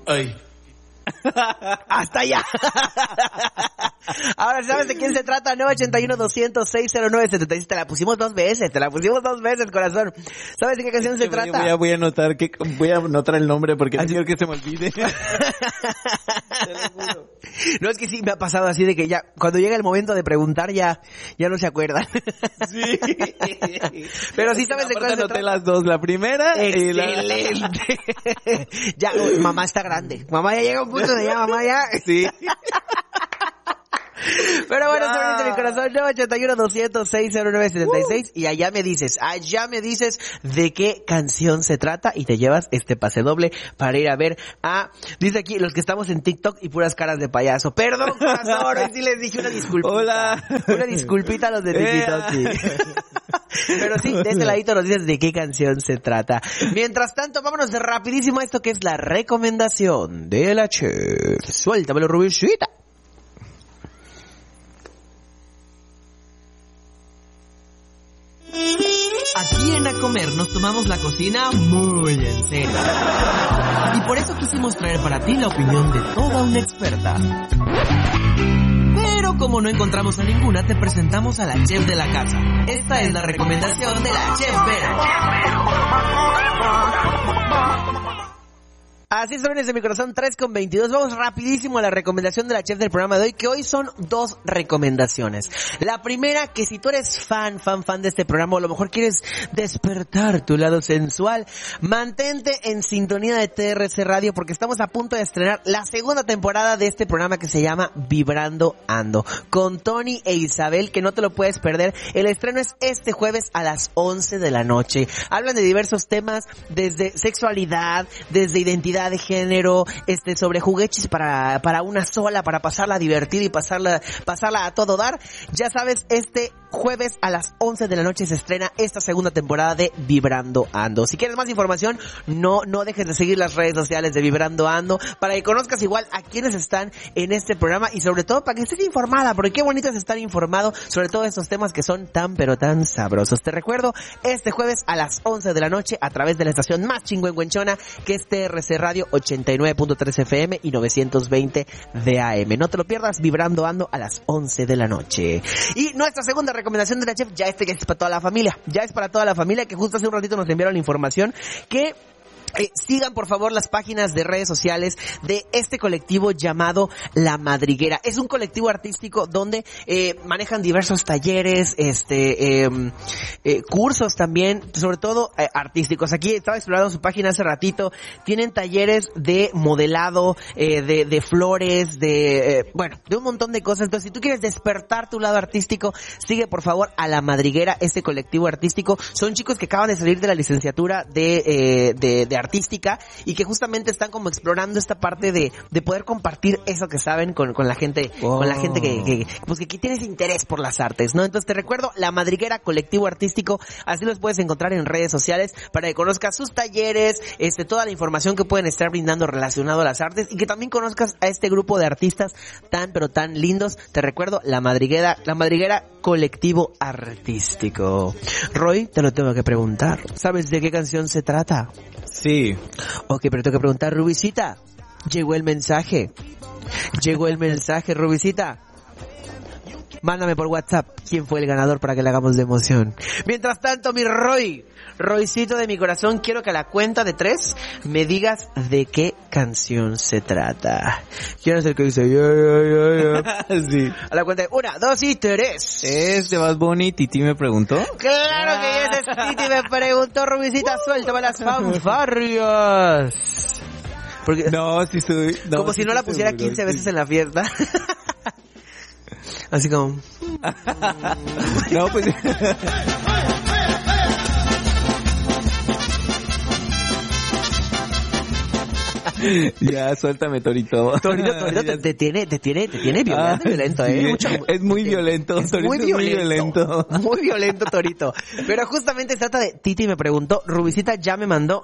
Ay. Hasta allá. Ahora, ¿sabes de quién se trata? 981-200-609-76. Te la pusimos dos veces, corazón. ¿Sabes de qué canción se trata? Voy a anotar el nombre porque no quiero que se me olvide. No, es que sí me ha pasado así de que ya, cuando llega el momento de preguntar ya no se acuerdan. Sí. Pero sí sabes de cuál se anoté trata. las dos, la primera y la... Excelente. Ya, mamá está grande. Mamá ya llega a un punto de ya, mamá ya. Sí. Pero bueno, sobre mi corazón, 981-200-609-76 y allá me dices de qué canción se trata y te llevas este pase doble para ir a ver dice aquí, los que estamos en TikTok y puras caras de payaso. Perdón, corazón, hoy sí les dije una disculpita. Hola. Una disculpita a los de TikTok, sí. Pero sí, de ese ladito nos dices de qué canción se trata. Mientras tanto, vámonos de rapidísimo a esto que es la recomendación de la chef. Suéltamelo, Rubicita. Aquí en A Comer nos tomamos la cocina muy en serio. Y por eso quisimos traer para ti la opinión de toda una experta. Pero como no encontramos a ninguna, te presentamos a la chef de la casa. Esta es la recomendación de la chef Vero. Así es, jóvenes de mi corazón, 3:22. Vamos rapidísimo a la recomendación de la chef del programa de hoy, que hoy son dos recomendaciones. La primera, que si tú eres fan de este programa, o a lo mejor quieres despertar tu lado sensual, mantente en sintonía de TRC Radio, porque estamos a punto de estrenar la segunda temporada de este programa que se llama Vibrando Ando, con Tony e Isabel, que no te lo puedes perder. El estreno es este jueves a las 11 de la noche. Hablan de diversos temas, desde sexualidad, desde identidad de género, sobre juguetes para una sola, para pasarla divertida y pasarla a todo dar. Ya sabes, este jueves a las 11 de la noche se estrena esta segunda temporada de Vibrando Ando. Si quieres más información, no dejes de seguir las redes sociales de Vibrando Ando, para que conozcas igual a quienes están en este programa y sobre todo para que estés informada, porque qué bonito es estar informado sobre todos estos temas que son tan pero tan sabrosos. Te recuerdo, este jueves a las 11 de la noche a través de la estación más chingüengüenchona, que es TRC Radio 89.3 FM y 920 de AM. No te lo pierdas, Vibrando Ando a las 11 de la noche. Y nuestra segunda recomendación de la chef, ya es para toda la familia. Ya es para toda la familia, que justo hace un ratito nos enviaron la información que... sigan por favor las páginas de redes sociales de este colectivo llamado La Madriguera. Es un colectivo artístico donde manejan diversos talleres, cursos también, sobre todo artísticos. Aquí estaba explorando su página hace ratito. Tienen talleres de modelado, de flores, de un montón de cosas. Entonces, si tú quieres despertar tu lado artístico, sigue por favor a La Madriguera, este colectivo artístico. Son chicos que acaban de salir de la licenciatura de artística y que justamente están como explorando esta parte de poder compartir eso que saben con la gente, con la gente que tiene ese interés por las artes, ¿no? Entonces te recuerdo, La Madriguera, colectivo artístico, así los puedes encontrar en redes sociales para que conozcas sus talleres, toda la información que pueden estar brindando relacionado a las artes y que también conozcas a este grupo de artistas tan pero tan lindos. Te recuerdo, La Madriguera, colectivo artístico. Roy, te lo tengo que preguntar. ¿Sabes de qué canción se trata? Sí. Ok, pero tengo que preguntar, Rubicita. Llegó el mensaje, Rubicita. Mándame por WhatsApp quién fue el ganador para que le hagamos de emoción. Mientras tanto, mi Roycito de mi corazón, quiero que a la cuenta de 3 me digas de qué canción se trata. ¿Quién es el que dice? Yeah. Sí. A la cuenta de 1, 2 y 3. ¿Es de Bad Bunny? ¿Titi me preguntó? Claro que ese es Titi me preguntó, Rubicita. Suéltame las fanfarrias. Porque, no, si soy... No, como si no la pusiera 15 veces en la fiesta. Así como... No, pues... Ya, suéltame, Torito. Torito te tiene violento, Mucho, es muy violento, Torito muy violento. Muy violento, Torito. Pero justamente se trata de Titi me preguntó, Rubicita ya me mandó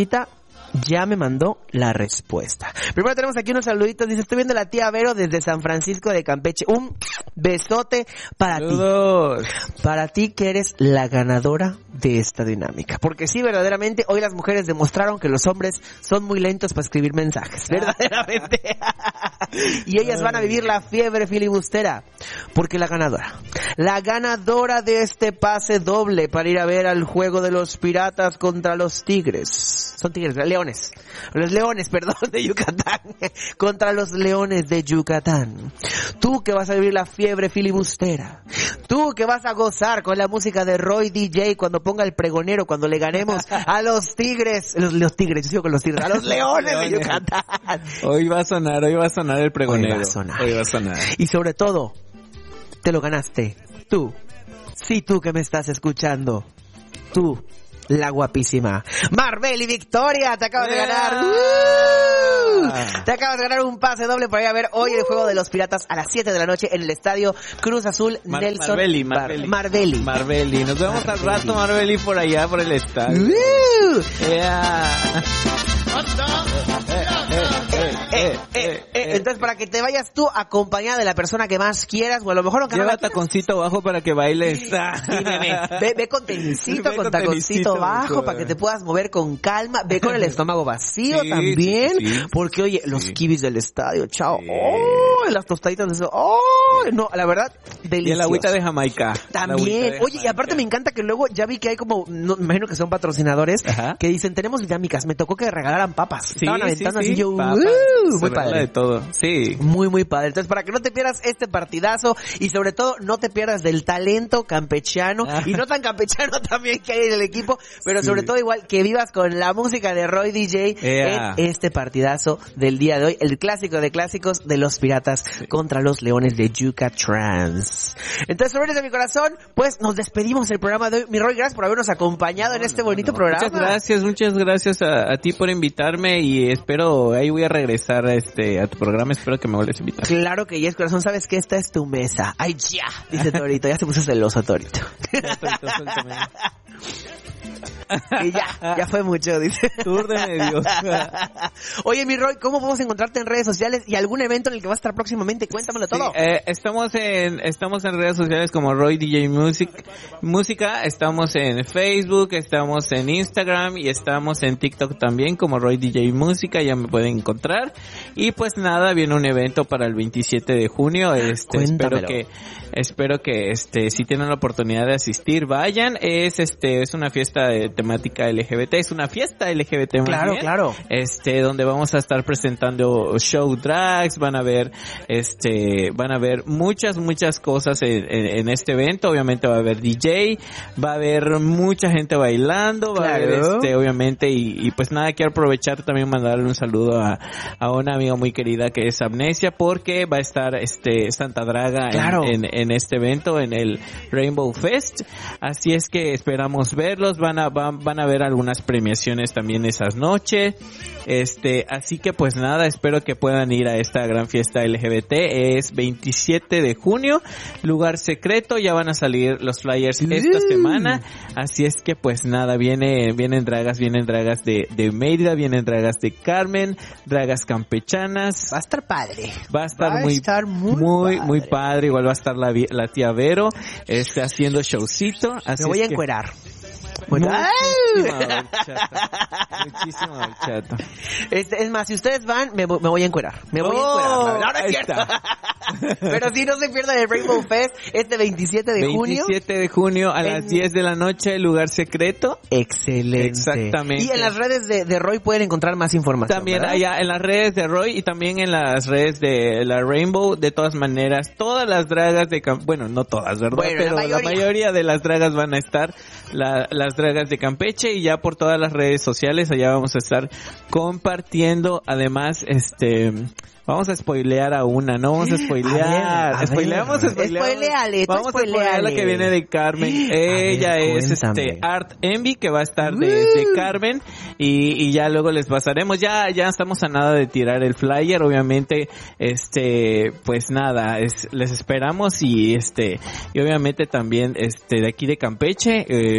la respuesta. Primero tenemos aquí unos saluditos. Dice, estoy viendo a la tía Vero desde San Francisco de Campeche. Un Besote para Saludos. ti. Para ti que eres la ganadora de esta dinámica. Porque sí, verdaderamente, hoy las mujeres demostraron que los hombres son muy lentos para escribir mensajes. Verdaderamente. Y ellas van a vivir la fiebre filibustera. Porque la ganadora de este pase doble para ir a ver al juego de los Piratas contra los Tigres. Son tigres, leones. Los leones, perdón, de Yucatán. Contra los leones de Yucatán. Tú que vas a vivir la fiebre filibustera. Tú que vas a gozar con la música de Roy DJ cuando ponga el pregonero, cuando le ganemos a los tigres. Los tigres, yo sigo con los tigres. A los leones de Yucatán. Hoy va a sonar el pregonero. Hoy va a sonar. Y sobre todo, te lo ganaste. Tú. Sí, tú que me estás escuchando. Tú. La guapísima Marbeli Victoria, te acabas de ganar. Te acabas de ganar un pase doble para ir a ver hoy el juego de los Piratas a las 7 de la noche en el estadio Cruz Azul Nelson Marbeli. Nos vemos al rato, Marbeli, por allá, por el estadio. Entonces, para que te vayas tú acompañada de la persona que más quieras, o a lo mejor aunque lleva taconcito bajo para que bailes. Ve con tenisito, con taconcito bajo para que te puedas mover con calma. Ve con el estómago vacío también, porque oye, los kibis del estadio, chao. Las tostaditas de eso. No, la verdad, delicioso. Y el agüita de Jamaica. También. Oye, y aparte me encanta que luego ya vi que hay como, no, me imagino que son patrocinadores, que dicen, tenemos dinámicas, me tocó que regalaran papas. Estaban aventando así yo, muy padre. De todo. Sí. Muy padre. Entonces, para que no te pierdas este partidazo y sobre todo no te pierdas del talento campechano y no tan campechano también que hay en el equipo, pero sobre todo igual que vivas con la música de Roy DJ en este partidazo del día de hoy, el clásico de clásicos de los Piratas contra los Leones de Yucatán. Entonces, flores de mi corazón, pues nos despedimos del programa de hoy. Mi Roy, gracias por habernos acompañado en este bonito programa. Muchas gracias a ti por invitarme y espero, ahí voy a regresar a tu programa, espero que me vuelvas a invitar. Claro que yes, corazón, sabes que esta es tu mesa. Ay, ya, dice Torito, ya se puso celoso Torito. Y ya fue mucho, dice. Tour de medios. Oye, mi Roy, ¿cómo podemos encontrarte en redes sociales y algún evento en el que vas a estar próximamente? Cuéntamelo todo. Estamos en redes sociales como Roy DJ Música, estamos en Facebook, estamos en Instagram y estamos en TikTok también como Roy DJ Música, ya me pueden encontrar. Y pues nada, viene un evento para el 27 de junio, espero que si tienen la oportunidad de asistir, vayan. Es una fiesta de temática LGBT, es una fiesta LGBT más bien. Claro. Donde vamos a estar presentando show drags, van a ver muchas cosas en este evento. Obviamente va a haber DJ, va a haber mucha gente bailando, va a haber obviamente y pues nada, quiero aprovechar también mandarle un saludo a una amiga muy querida que es Amnesia, porque va a estar Santa Draga en este evento, en el Rainbow Fest, así es que esperamos verlos, van a ver algunas premiaciones también esas noches, así que pues nada, espero que puedan ir a esta gran fiesta LGBT. Es 27 de junio, lugar secreto, ya van a salir los flyers esta semana, así es que pues nada, vienen dragas de Mérida, vienen dragas de Carmen, dragas campechanas. Va a estar padre. Va a estar muy padre, igual va a estar la tía Vero, haciendo showcito. Me voy a encuerar. Muchísima horchata. Es más, si ustedes van, me voy a encuerar. Me voy a encuerar. No es cierto. Pero si no se pierdan el Rainbow Fest, 27 de junio. 27 de junio a las 10 de la noche, lugar secreto. Excelente. Exactamente. Y en las redes de Roy pueden encontrar más información. También ¿verdad? allá en las redes de Roy y también en las redes de la Rainbow. De todas maneras, todas las dragas bueno, no todas, ¿verdad? Bueno, pero la mayoría de las dragas van a estar, las dragas de Campeche, y ya por todas las redes sociales allá vamos a estar compartiendo. Además, vamos a spoilear a una, no vamos a spoilear. Vamos a spoilear la que viene de Carmen. Ella es Art Envy, que va a estar de Carmen, y ya luego les pasaremos. Ya estamos a nada de tirar el flyer, obviamente. Pues nada, les esperamos, y obviamente también de aquí de Campeche,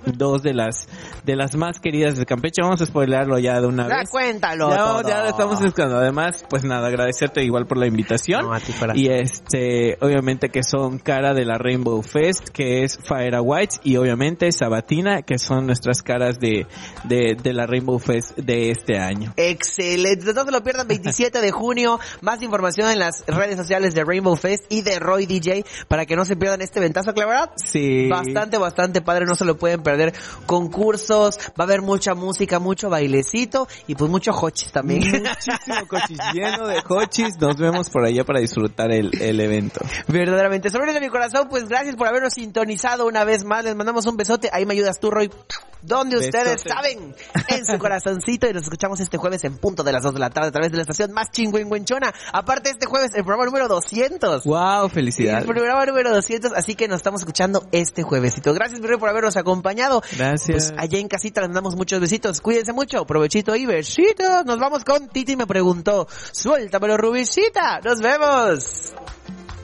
dos de las más queridas de Campeche. Vamos a spoilearlo ya de una vez. Cuéntalo. Ya lo estamos buscando. Además, pues nada, agradecerte igual por la invitación. No, a ti para... Y obviamente que son cara de la Rainbow Fest, que es Faera Whites, y obviamente Sabatina, que son nuestras caras de la Rainbow Fest de este año. Excelente. No se lo pierdan, 27 de junio. Más información en las redes sociales de Rainbow Fest y de Roy DJ para que no se pierdan este ventazo, ¿la verdad? Sí. Bastante padre, no se lo pueden perder. Concursos, va a haber mucha música, mucho bailecito y pues mucho hochis también. Muchísimo cochis, lleno de hochis. Nos vemos por allá para disfrutar el evento. Verdaderamente. Sobre de mi corazón, pues gracias por habernos sintonizado una vez más. Les mandamos un besote. Ahí me ayudas tú, Roy. Donde ustedes saben, en su corazoncito, y nos escuchamos este jueves en punto de las 2 de la tarde a través de la estación más chingüengüenchona. Aparte, este jueves el programa número 200. ¡Wow! ¡Felicidades! El programa número 200, así que nos estamos escuchando este juevesito. Gracias, mi Rey, por habernos acompañado. Gracias. Pues allá en casita les mandamos muchos besitos. Cuídense mucho, provechito y besitos. Nos vamos con Titi me preguntó. Suéltamelo, Rubicita. Nos vemos.